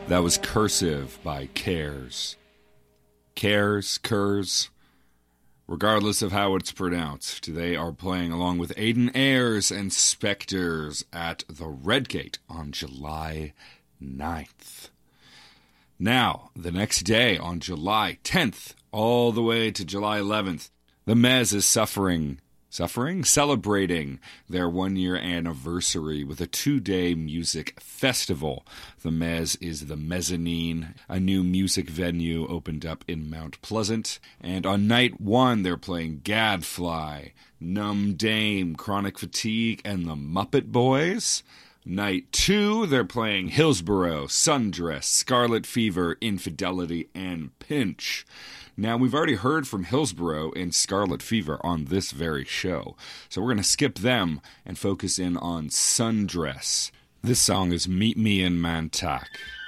That was Cursive by Cares. Cares, Curs, regardless of how it's pronounced, they are playing along with Aiden Ayres and Spectres at the Red Gate on July 9th. Now, the next day, on July 10th, all the way to July 11th, the Mez is celebrating their one-year anniversary with a 2-day music festival. The Mez is the Mezzanine, a new music venue opened up in Mount Pleasant. And on night 1, they're playing Gadfly, Numb Dame, Chronic Fatigue, and the Muppet Boys. Night 2, they're playing Hillsborough, Sundress, Scarlet Fever, Infidelity, and Pinch. Now, we've already heard from Hillsborough and Scarlet Fever on this very show, so we're going to skip them and focus in on Sundress. This song is Meet Me in Mantak.